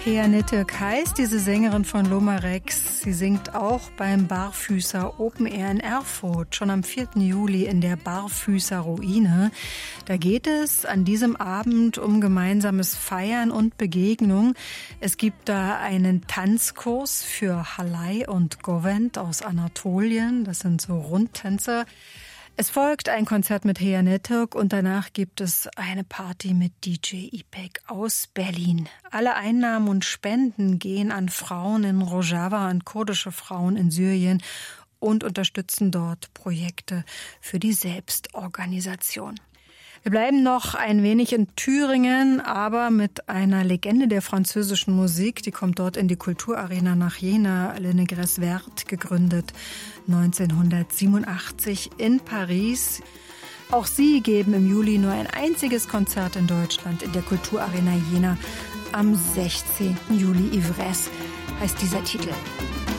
Hea Nittek heißt diese Sängerin von Lomarex. Sie singt auch beim Barfüßer Open Air in Erfurt, schon am 4. Juli in der Barfüßer Ruine. Da geht es an diesem Abend um gemeinsames Feiern und Begegnung. Es gibt da einen Tanzkurs für Halay und Govend aus Anatolien. Das sind so Rundtänzer. Es folgt ein Konzert mit Hea Nittek und danach gibt es eine Party mit DJ Ipek aus Berlin. Alle Einnahmen und Spenden gehen an Frauen in Rojava, an kurdische Frauen in Syrien und unterstützen dort Projekte für die Selbstorganisation. Wir bleiben noch ein wenig in Thüringen, aber mit einer Legende der französischen Musik. Die kommt dort in die Kulturarena nach Jena, Le Négresse Verte, gegründet 1987 in Paris. Auch sie geben im Juli nur ein einziges Konzert in Deutschland in der Kulturarena Jena. Am 16. Juli Ivresse heißt dieser Titel.